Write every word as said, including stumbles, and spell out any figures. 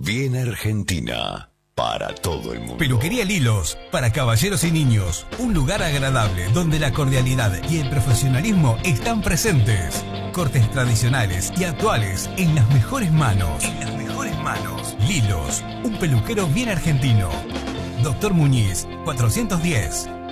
bien argentina. Para todo el mundo. Peluquería Lilos, para caballeros y niños. Un lugar agradable donde la cordialidad y el profesionalismo están presentes. Cortes tradicionales y actuales en las mejores manos. En las mejores manos. Lilos, un peluquero bien argentino. Doctor Muñiz, cuatrocientos diez.